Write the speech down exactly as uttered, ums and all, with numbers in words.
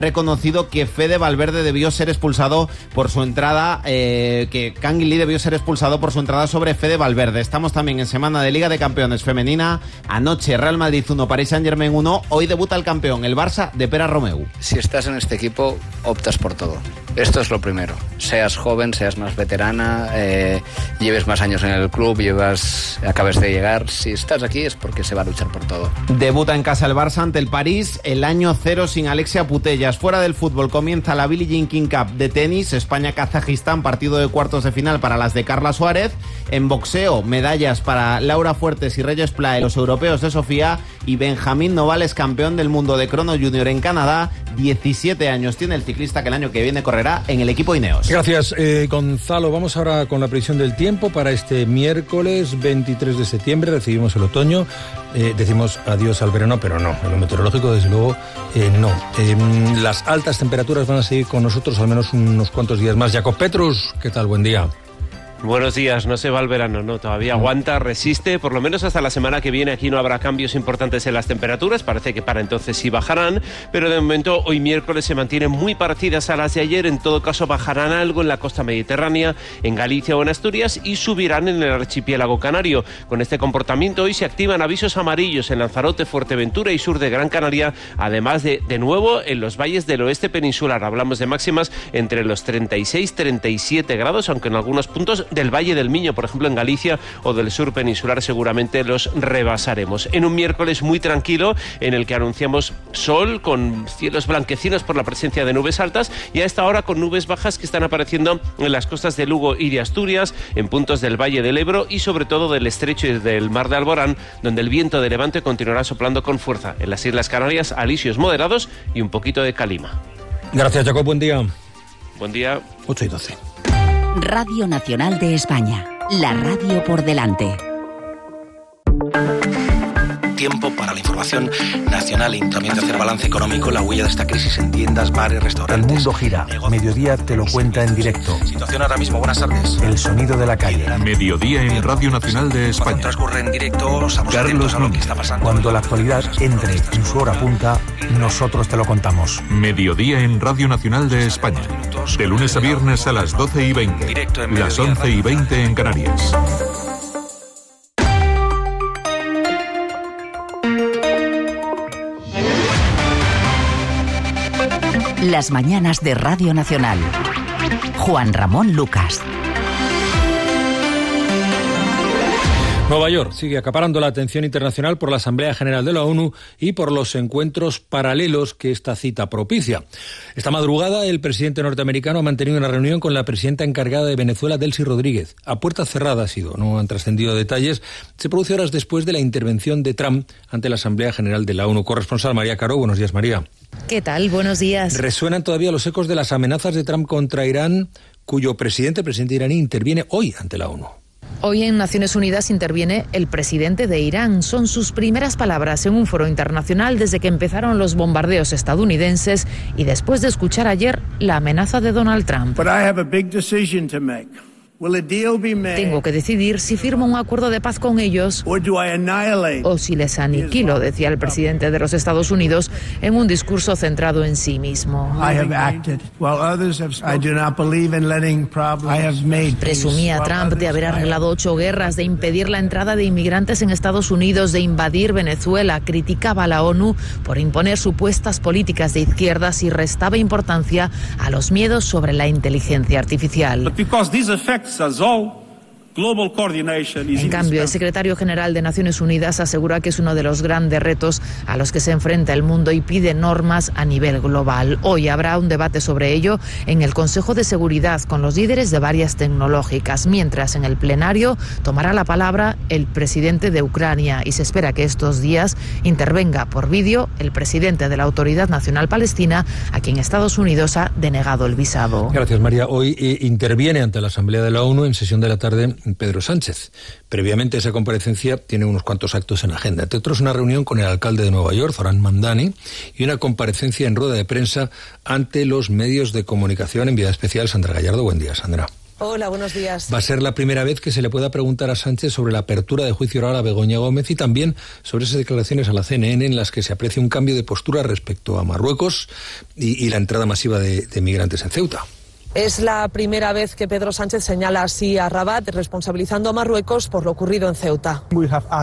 reconocido que Fede Valverde debió ser expulsado por su entrada, eh, que Kangin Lee debió ser expulsado por su entrada sobre Fede Valverde. Estamos también en semana de Liga de Campeones femenina. Anoche Real Madrid uno, Paris Saint-Germain uno. Hoy debuta el campeón, el Barça de Pere Romeu. Si estás en este equipo, optas por todo. Esto es lo primero. Seas joven, seas más veterana, eh, lleves más años en el club, llevas, acabes de llegar. Si estás aquí es porque se va a luchar por todo. Debuta en casa el Barça ante el París, el año cero sin Alexia Putellas. Fuera del fútbol comienza la Billie Jean King Cup de tenis, España-Kazajistán, partido de cuartos de final para las de Carla Suárez. En boxeo, medallas para Laura Fuertes y Reyes Pla en los europeos de Sofía. Y Benjamín Novales, campeón del mundo de crono junior en Canadá. diecisiete años tiene el ciclista que el año que viene correrá en el equipo Ineos. Gracias, eh, Gonzalo. Vamos ahora con la previsión del tiempo para este miércoles veintitrés de septiembre. Recibimos el otoño, eh, decimos adiós al verano, pero no, en lo meteorológico desde luego eh, no. Eh, las altas temperaturas van a seguir con nosotros al menos unos cuantos días más. Jacob Petrus, ¿qué tal? Buen día. Buenos días, no se va el verano, no, todavía aguanta, resiste, por lo menos hasta la semana que viene. Aquí no habrá cambios importantes en las temperaturas, parece que para entonces sí bajarán, pero de momento hoy miércoles se mantienen muy parecidas a las de ayer. En todo caso bajarán algo en la costa mediterránea, en Galicia o en Asturias, y subirán en el archipiélago canario. Con este comportamiento hoy se activan avisos amarillos en Lanzarote, Fuerteventura y sur de Gran Canaria, además de, de nuevo, en los valles del oeste peninsular. Hablamos de máximas entre los treinta y seis y treinta y siete grados, aunque en algunos puntos del Valle del Miño, por ejemplo en Galicia, o del sur peninsular seguramente los rebasaremos. En un miércoles muy tranquilo en el que anunciamos sol con cielos blanquecinos por la presencia de nubes altas, y a esta hora con nubes bajas que están apareciendo en las costas de Lugo y de Asturias, en puntos del Valle del Ebro y sobre todo del estrecho y del mar de Alborán, donde el viento de levante continuará soplando con fuerza. En las Islas Canarias, alisios moderados y un poquito de calima. Gracias, Jacob. Buen día. Buen día. ocho y doce. Radio Nacional de España, la radio por delante. Tiempo para la información nacional y también de hacer balance económico, la huella de esta crisis en tiendas, bares, restaurantes. El mundo gira. Mediodía te lo cuenta en directo. Situación ahora mismo, buenas tardes. El sonido de la calle. Mediodía en Radio Nacional de España. Transcurre en directo, estamos atentos a lo que está pasando. Cuando la actualidad entre en su hora punta, nosotros te lo contamos. Mediodía en Radio Nacional de España. De lunes a viernes a las doce y veinte. Las once y veinte en Canarias. Las mañanas de Radio Nacional. Juan Ramón Lucas. Nueva York sigue acaparando la atención internacional por la Asamblea General de la ONU y por los encuentros paralelos que esta cita propicia. Esta madrugada, el presidente norteamericano ha mantenido una reunión con la presidenta encargada de Venezuela, Delcy Rodríguez. A puertas cerradas ha sido, no han trascendido detalles. Se produce horas después de la intervención de Trump ante la Asamblea General de la ONU. Corresponsal María Caro, buenos días, María. ¿Qué tal? Buenos días. Resuenan todavía los ecos de las amenazas de Trump contra Irán, cuyo presidente, el presidente iraní, interviene hoy ante la ONU. Hoy en Naciones Unidas interviene el presidente de Irán. Son sus primeras palabras en un foro internacional desde que empezaron los bombardeos estadounidenses y después de escuchar ayer la amenaza de Donald Trump. But I have a big decision to make. Will a deal be made? Tengo que decidir si firmo un acuerdo de paz con ellos Or do I annihilate? o si les aniquilo, decía el presidente de los Estados Unidos en un discurso centrado en sí mismo. I have acted while others have spoken. I do not believe in letting problems. I have made Presumía Trump de haber arreglado ocho guerras, de impedir la entrada de inmigrantes en Estados Unidos, de invadir Venezuela. Criticaba a la ONU por imponer supuestas políticas de izquierdas y restaba importancia a los miedos sobre la inteligencia artificial. But because these effects as all global coordination is En cambio, el secretario general de Naciones Unidas asegura que es uno de los grandes retos a los que se enfrenta el mundo y pide normas a nivel global. Hoy habrá un debate sobre ello en el Consejo de Seguridad con los líderes de varias tecnológicas, mientras en el plenario tomará la palabra el presidente de Ucrania y se espera que estos días intervenga por vídeo el presidente de la Autoridad Nacional Palestina, a quien Estados Unidos ha denegado el visado. Gracias, María. Hoy eh, interviene ante la Asamblea de la ONU en sesión de la tarde Pedro Sánchez. Previamente a esa comparecencia tiene unos cuantos actos en agenda, entre otros una reunión con el alcalde de Nueva York, Zoran Mamdani, y una comparecencia en rueda de prensa ante los medios de comunicación. Enviada especial Sandra Gallardo. Buen día, Sandra. Hola, buenos días. Va a ser la primera vez que se le pueda preguntar a Sánchez sobre la apertura de juicio oral a Begoña Gómez y también sobre esas declaraciones a la C N N en las que se aprecia un cambio de postura respecto a Marruecos y, y la entrada masiva de, de migrantes en Ceuta. Es la primera vez que Pedro Sánchez señala así a Rabat, responsabilizando a Marruecos por lo ocurrido en Ceuta.